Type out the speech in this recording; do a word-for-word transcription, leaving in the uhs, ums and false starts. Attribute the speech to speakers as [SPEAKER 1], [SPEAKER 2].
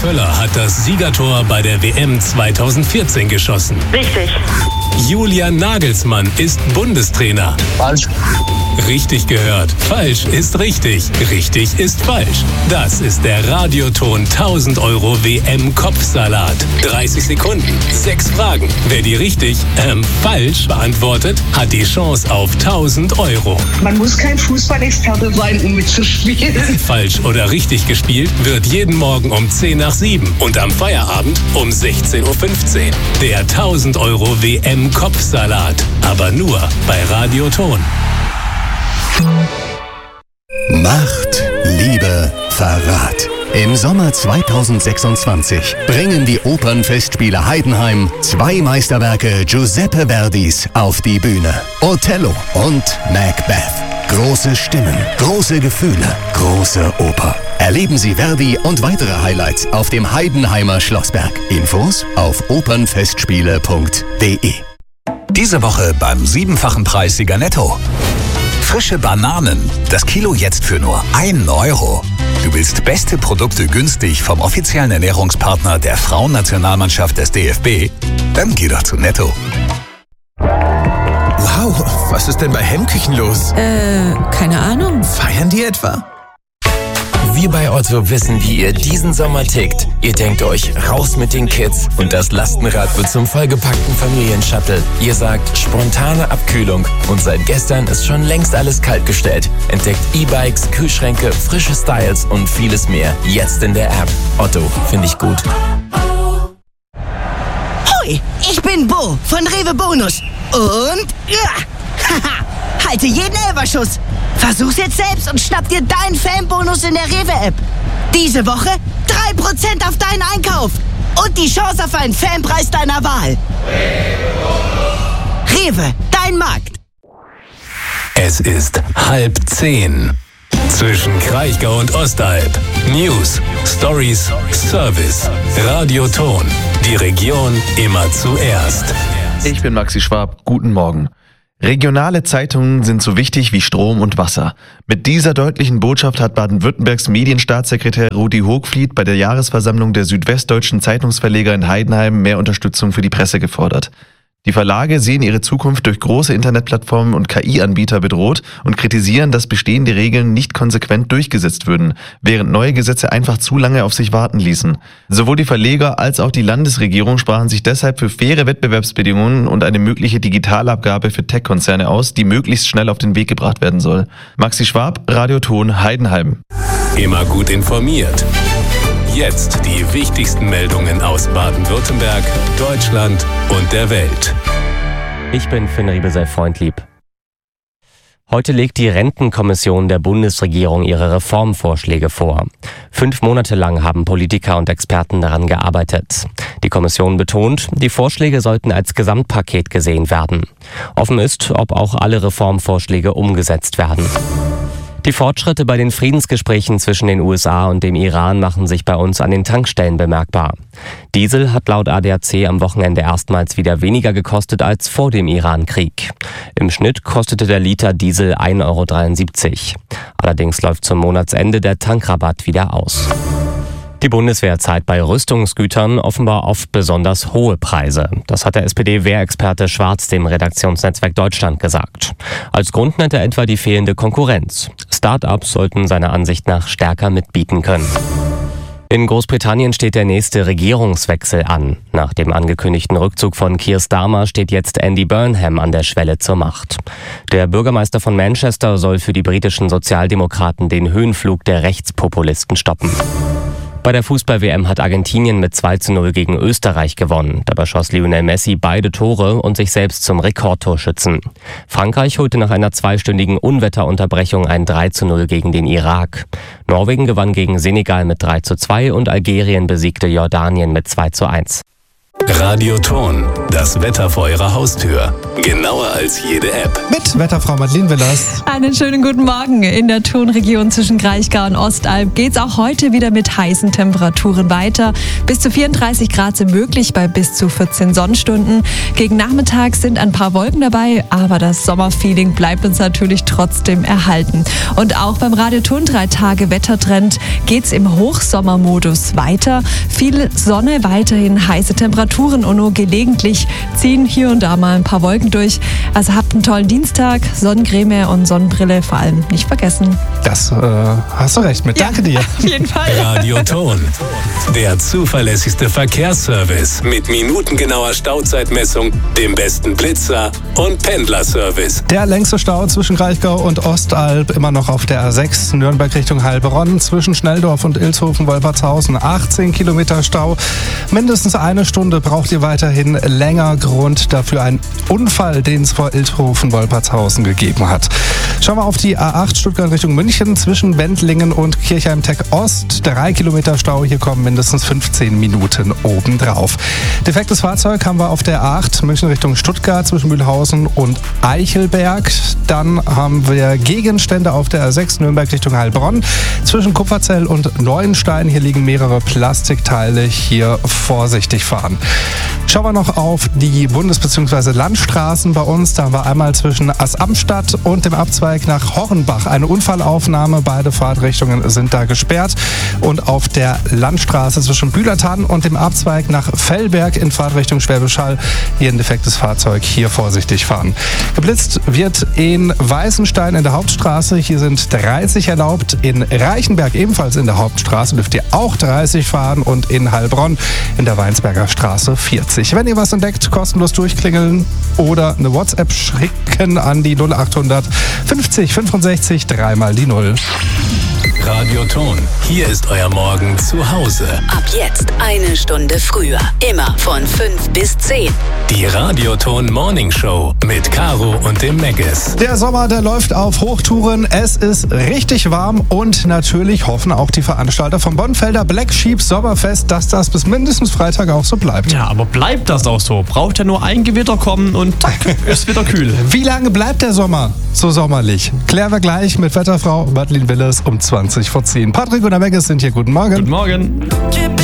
[SPEAKER 1] Völler hat das Siegertor bei der W M zweitausendvierzehn geschossen.
[SPEAKER 2] Richtig.
[SPEAKER 1] Julian Nagelsmann ist Bundestrainer.
[SPEAKER 3] Falsch.
[SPEAKER 1] Richtig gehört. Falsch ist richtig. Richtig ist falsch. Das ist der Radioton tausend Euro W M-Kopfsalat. dreißig Sekunden, sechs Fragen. Wer die richtig, ähm, falsch beantwortet, hat die Chance auf tausend Euro.
[SPEAKER 4] Man muss kein Fußballexperte sein, um mitzuspielen.
[SPEAKER 1] Falsch oder richtig gespielt wird jeden Morgen um zehn nach sieben und am Feierabend um sechzehn Uhr fünfzehn. Der tausend Euro W M-Kopfsalat. Aber nur bei Radioton.
[SPEAKER 5] Macht, Liebe, Verrat. Im Sommer zweitausendsechsundzwanzig bringen die Opernfestspiele Heidenheim zwei Meisterwerke Giuseppe Verdis auf die Bühne. Othello und Macbeth. Große Stimmen, große Gefühle, große Oper. Erleben Sie Verdi und weitere Highlights auf dem Heidenheimer Schlossberg. Infos auf opernfestspiele punkt de.
[SPEAKER 6] Diese Woche beim siebenfachen Preissieger Netto. Frische Bananen. Das Kilo jetzt für nur ein Euro. Du willst beste Produkte günstig vom offiziellen Ernährungspartner der Frauennationalmannschaft des D F B? Dann geh doch zu Netto.
[SPEAKER 7] Wow, was ist denn bei Hemmküchen los?
[SPEAKER 8] Äh, keine Ahnung.
[SPEAKER 7] Feiern die etwa?
[SPEAKER 9] Wir bei Otto wissen, wie ihr diesen Sommer tickt. Ihr denkt euch, raus mit den Kids und das Lastenrad wird zum vollgepackten Familienshuttle. Ihr sagt, spontane Abkühlung und seit gestern ist schon längst alles kaltgestellt. Entdeckt E-Bikes, Kühlschränke, frische Styles und vieles mehr. Jetzt in der App. Otto, finde ich gut.
[SPEAKER 10] Hoi, ich bin Bo von Rewe Bonus. Und ja, haha, halte jeden Elferschuss. Versuch's jetzt selbst und schnapp dir deinen Fanbonus in der Rewe-App. Diese Woche drei Prozent auf deinen Einkauf und die Chance auf einen Fanpreis deiner Wahl. Rewe, dein Markt.
[SPEAKER 1] Es ist halb zehn. Zwischen Kraichgau und Ostalb. News, Stories, Service. Radioton. Die Region immer zuerst.
[SPEAKER 11] Ich bin Maxi Schwab. Guten Morgen. Regionale Zeitungen sind so wichtig wie Strom und Wasser. Mit dieser deutlichen Botschaft hat Baden-Württembergs Medienstaatssekretär Rudi Hochfliet bei der Jahresversammlung der südwestdeutschen Zeitungsverleger in Heidenheim mehr Unterstützung für die Presse gefordert. Die Verlage sehen ihre Zukunft durch große Internetplattformen und K I-Anbieter bedroht und kritisieren, dass bestehende Regeln nicht konsequent durchgesetzt würden, während neue Gesetze einfach zu lange auf sich warten ließen. Sowohl die Verleger als auch die Landesregierung sprachen sich deshalb für faire Wettbewerbsbedingungen und eine mögliche Digitalabgabe für Tech-Konzerne aus, die möglichst schnell auf den Weg gebracht werden soll. Maxi Schwab, Radioton Heidenheim.
[SPEAKER 1] Immer gut informiert. Jetzt die wichtigsten Meldungen aus Baden-Württemberg, Deutschland und der Welt.
[SPEAKER 12] Ich bin Finn Riebesell-Freundlieb. Heute legt die Rentenkommission der Bundesregierung ihre Reformvorschläge vor. Fünf Monate lang haben Politiker und Experten daran gearbeitet. Die Kommission betont, die Vorschläge sollten als Gesamtpaket gesehen werden. Offen ist, ob auch alle Reformvorschläge umgesetzt werden. Die Fortschritte bei den Friedensgesprächen zwischen den U S A und dem Iran machen sich bei uns an den Tankstellen bemerkbar. Diesel hat laut A D A C am Wochenende erstmals wieder weniger gekostet als vor dem Iran-Krieg. Im Schnitt kostete der Liter Diesel ein Euro dreiundsiebzig. Allerdings läuft zum Monatsende der Tankrabatt wieder aus. Die Bundeswehr zahlt bei Rüstungsgütern offenbar oft besonders hohe Preise. Das hat der S P D-Wehrexperte Schwarz dem Redaktionsnetzwerk Deutschland gesagt. Als Grund nennt er etwa die fehlende Konkurrenz. Start-ups sollten seiner Ansicht nach stärker mitbieten können. In Großbritannien steht der nächste Regierungswechsel an. Nach dem angekündigten Rückzug von Keir Starmer steht jetzt Andy Burnham an der Schwelle zur Macht. Der Bürgermeister von Manchester soll für die britischen Sozialdemokraten den Höhenflug der Rechtspopulisten stoppen. Bei der Fußball-W M hat Argentinien mit zwei zu null gegen Österreich gewonnen. Dabei schoss Lionel Messi beide Tore und sich selbst zum Rekordtorschützen. Frankreich holte nach einer zweistündigen Unwetterunterbrechung ein drei zu null gegen den Irak. Norwegen gewann gegen Senegal mit drei zu zwei und Algerien besiegte Jordanien mit zwei zu eins.
[SPEAKER 1] Radioton, das Wetter vor Ihrer Haustür. Genauer als jede App.
[SPEAKER 2] Mit Wetterfrau Madeleine Willers.
[SPEAKER 8] Einen schönen guten Morgen. In der Tonregion zwischen Kraichgau und Ostalb geht's auch heute wieder mit heißen Temperaturen weiter. Bis zu vierunddreißig Grad sind möglich bei bis zu vierzehn Sonnenstunden. Gegen Nachmittag sind ein paar Wolken dabei, aber das Sommerfeeling bleibt uns natürlich trotzdem erhalten. Und auch beim Radioton drei Tage Wettertrend geht's im Hochsommermodus weiter. Viel Sonne, weiterhin heiße Temperaturen und nur gelegentlich ziehen hier und da mal ein paar Wolken durch. Also habt einen tollen Dienstag, Sonnencreme und Sonnenbrille vor allem nicht vergessen.
[SPEAKER 2] Das äh, hast du recht mit.
[SPEAKER 8] Ja,
[SPEAKER 2] Danke dir.
[SPEAKER 8] Auf jeden Fall.
[SPEAKER 1] Radioton, der zuverlässigste Verkehrsservice mit minutengenauer Stauzeitmessung, dem besten Blitzer und Pendlerservice.
[SPEAKER 2] Der längste Stau zwischen Kraichgau und Ostalb immer noch auf der A sechs, Nürnberg Richtung Heilbronn, zwischen Schnelldorf und Ilshofen-Wolpertshausen. achtzehn Kilometer Stau, mindestens eine Stunde braucht ihr weiterhin länger. Grund dafür ein Unfall, den es vor Ilshofen-Wolpertshausen gegeben hat. Schauen wir auf die A acht Stuttgart Richtung München zwischen Wendlingen und Kirchheim-Tech Ost. Drei Kilometer Stau, hier kommen mindestens fünfzehn Minuten obendrauf. Defektes Fahrzeug haben wir auf der A acht München Richtung Stuttgart zwischen Mühlhausen und Eichelberg. Dann haben wir Gegenstände auf der A sechs Nürnberg Richtung Heilbronn zwischen Kupferzell und Neuenstein. Hier liegen mehrere Plastikteile. Hier vorsichtig fahren. Schauen wir noch auf die Bundes- bzw. Landstraßen bei uns. Da haben wir einmal zwischen Assamstadt und dem Abzweig nach Hornbach eine Unfallaufnahme. Beide Fahrtrichtungen sind da gesperrt. Und auf der Landstraße zwischen Bühlertann und dem Abzweig nach Fellberg in Fahrtrichtung Schwäbisch Hall hier ein defektes Fahrzeug. Hier vorsichtig fahren. Geblitzt wird in Weißenstein in der Hauptstraße. Hier sind dreißig erlaubt. In Reichenberg ebenfalls in der Hauptstraße dürft ihr auch dreißig fahren. Und in Heilbronn in der Weinsberger Straße vierzig. Wenn ihr was entdeckt, kostenlos durchklingeln oder eine WhatsApp schicken an die null achthundert fünfzig fünfundsechzig dreimal die null.
[SPEAKER 1] Radioton, hier ist euer Morgen zu Hause.
[SPEAKER 3] Ab jetzt eine Stunde früher. Immer von fünf bis zehn.
[SPEAKER 1] Die Radioton Morning Show mit Caro und dem Meggis.
[SPEAKER 2] Der Sommer, der läuft auf Hochtouren. Es ist richtig warm und natürlich hoffen auch die Veranstalter vom Bonfelder Black Sheep Sommerfest, dass das bis mindestens Freitag auch so bleibt.
[SPEAKER 13] Ja, aber bleibt das auch so? Braucht ja nur ein Gewitter kommen und tack, ist wieder kühl.
[SPEAKER 2] Wie lange bleibt der Sommer so sommerlich? Klären wir gleich mit Wetterfrau Madeleine Willers um zwanzig vor zehn. Patrick und der Meggis sind hier. Guten Morgen.
[SPEAKER 13] Guten Morgen.